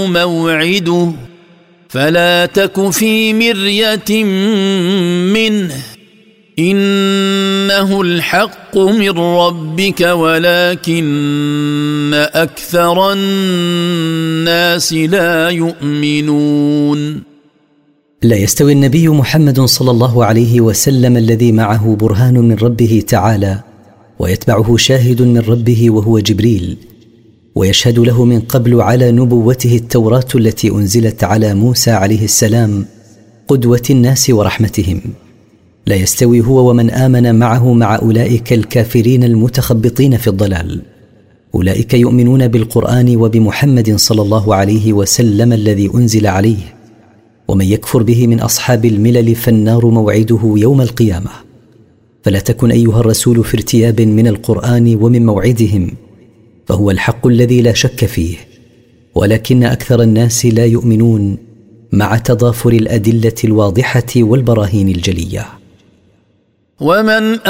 موعده فلا تك في مرية منه إنه الحق من ربك ولكن أكثر الناس لا يؤمنون. لا يستوي النبي محمد صلى الله عليه وسلم الذي معه برهان من ربه تعالى ويتبعه شاهد من ربه وهو جبريل ويشهد له من قبل على نبوته التوراة التي أنزلت على موسى عليه السلام قدوة الناس ورحمتهم. لا يستوي هو ومن آمن معه مع أولئك الكافرين المتخبطين في الضلال. أولئك يؤمنون بالقرآن وبمحمد صلى الله عليه وسلم الذي أنزل عليه، ومن يكفر به من أصحاب الملل فالنار موعده يوم القيامة. فلا تكن أيها الرسول في ارتياب من القرآن ومن موعدهم، فهو الحق الذي لا شك فيه، ولكن أكثر الناس لا يؤمنون مع تضافر الأدلة الواضحة والبراهين الجلية. ومن